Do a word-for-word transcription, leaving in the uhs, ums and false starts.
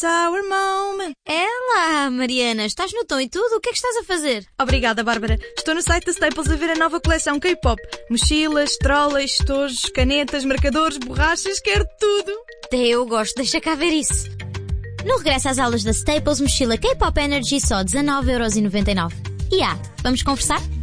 Sour moment. É lá, Mariana, estás no tom e tudo? O que é que estás a fazer? Obrigada, Bárbara. Estou no site da Staples a ver a nova coleção K-pop. Mochilas, trolleys, estojos, canetas, marcadores, borrachas, quero tudo. Até eu gosto, deixa cá ver isso. No regresso às aulas da Staples, mochila K-pop Energy só dezanove euros e noventa e nove. E ah, vamos conversar?